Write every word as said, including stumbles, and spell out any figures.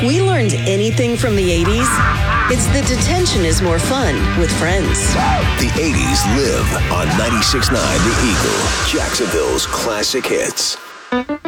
we learned anything from the eighties, it's that detention is more fun with friends. The eighties live on ninety-six point nine The Eagle, Jacksonville's classic hits.